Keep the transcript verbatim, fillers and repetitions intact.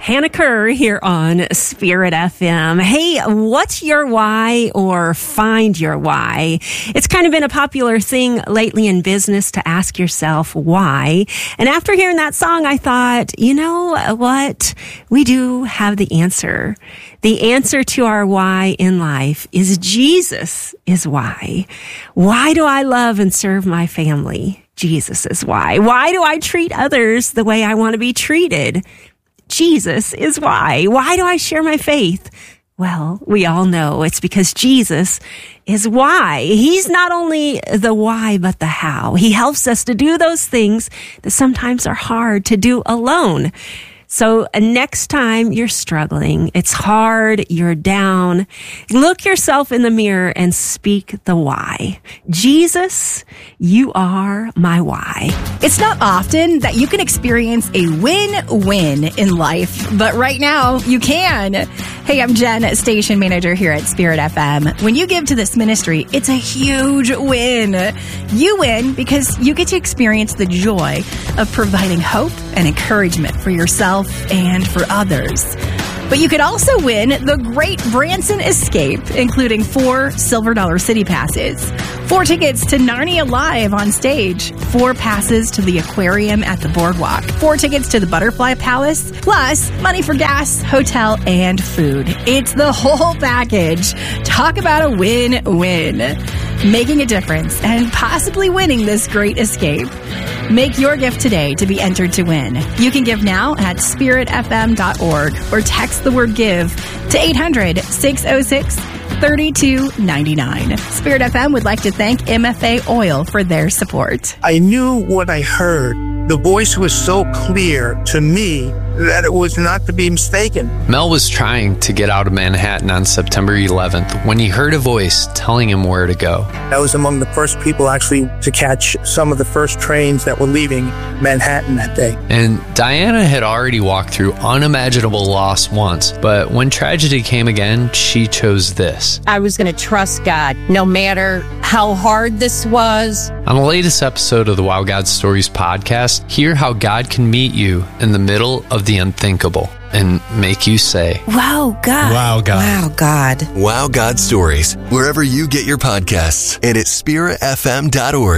Hannah Kerr here on Spirit F M. Hey, what's your why or find your why? It's kind of been a popular thing lately in business to ask yourself why. And after hearing that song, I thought, you know what? We do have the answer. The answer to our why in life is Jesus is why. Why do I love and serve my family? Jesus is why. Why do I treat others the way I want to be treated? Jesus is why. Why do I share my faith? Well, we all know it's because Jesus is why. He's not only the why, but the how. He helps us to do those things that sometimes are hard to do alone. So next time you're struggling, it's hard, you're down, look yourself in the mirror and speak the why. Jesus, you are my why. It's not often that you can experience a win-win in life, but right now you can. Hey, I'm Jen, station manager here at Spirit F M. When you give to this ministry, it's a huge win. You win because you get to experience the joy of providing hope and encouragement for yourself and for others. But you could also win the Great Branson Escape, including four Silver Dollar City passes, four tickets to Narnia Live on stage, four passes to the aquarium at the boardwalk, four tickets to the Butterfly Palace, plus money for gas, hotel, and food. It's the whole package. Talk about a win-win. Making a difference and possibly winning this great escape. Make your gift today to be entered to win. You can give now at spirit f m dot org or text the word give to eight hundred, six oh six, three two nine nine. Spirit F M would like to thank M F A Oil for their support. I knew what I heard. The voice was so clear to me that it was not to be mistaken. Mel was trying to get out of Manhattan on September eleventh when he heard a voice telling him where to go. I was among the first people actually to catch some of the first trains that were leaving Manhattan that day. And Diana had already walked through unimaginable loss once, but when tragedy came again, she chose this. I was going to trust God no matter how hard this was. On the latest episode of the Wow God Stories podcast, hear how God can meet you in the middle of the unthinkable and make you say, Wow, God. Wow, God. Wow, God. Wow God Stories, wherever you get your podcasts and at spirit f m dot org.